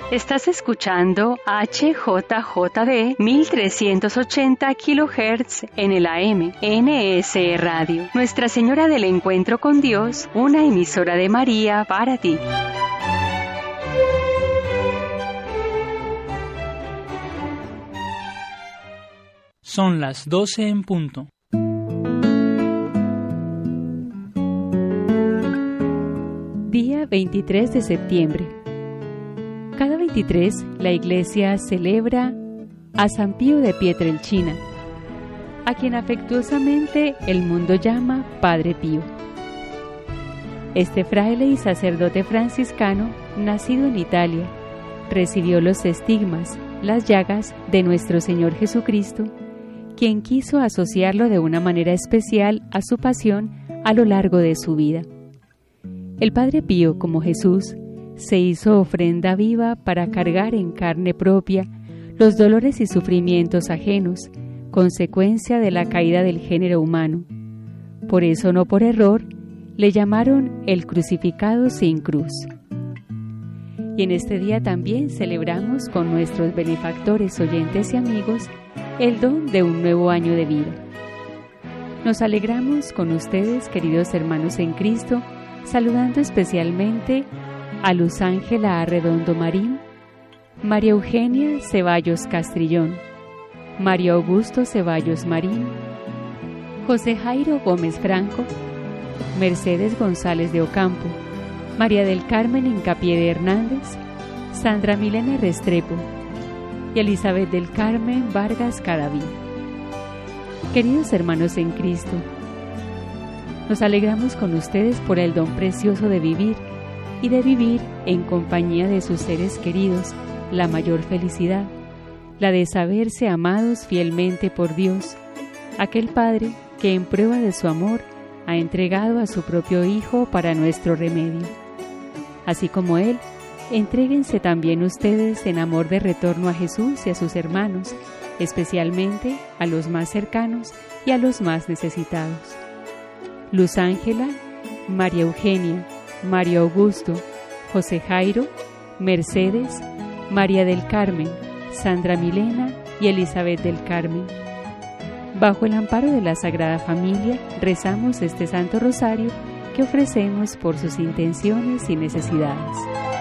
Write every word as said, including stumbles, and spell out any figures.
Estás escuchando H J J D mil trescientos ochenta kilohertz en el A M, N S E Radio. Nuestra Señora del Encuentro con Dios, una emisora de María para ti. Son las doce en punto. Día veintitrés de septiembre. Cada veintitrés la Iglesia celebra a San Pío de Pietrelcina, a quien afectuosamente el mundo llama Padre Pío. Este fraile y sacerdote franciscano, nacido en Italia, recibió los estigmas, las llagas de nuestro Señor Jesucristo, quien quiso asociarlo de una manera especial a su pasión a lo largo de su vida. El Padre Pío, como Jesús, se hizo ofrenda viva para cargar en carne propia los dolores y sufrimientos ajenos, consecuencia de la caída del género humano. Por eso, no por error, le llamaron el crucificado sin cruz. Y en este día también celebramos con nuestros benefactores, oyentes y amigos el don de un nuevo año de vida. Nos alegramos con ustedes, queridos hermanos en Cristo, saludando especialmente a Luz Ángela Arredondo Marín, María Eugenia Ceballos Castrillón, Mario Augusto Ceballos Marín, José Jairo Gómez Franco, Mercedes González de Ocampo, María del Carmen Hincapié de Hernández, Sandra Milena Restrepo y Elizabeth del Carmen Vargas Cadaví. Queridos hermanos en Cristo, nos alegramos con ustedes por el don precioso de vivir y de vivir en compañía de sus seres queridos, la mayor felicidad, la de saberse amados fielmente por Dios, aquel Padre que en prueba de su amor ha entregado a su propio Hijo para nuestro remedio. Así como Él, entréguense también ustedes en amor de retorno a Jesús y a sus hermanos, especialmente a los más cercanos y a los más necesitados. Luz Ángela, María Eugenia, Mario Augusto, José Jairo, Mercedes, María del Carmen, Sandra Milena y Elizabeth del Carmen. Bajo el amparo de la Sagrada Familia, rezamos este Santo Rosario que ofrecemos por sus intenciones y necesidades.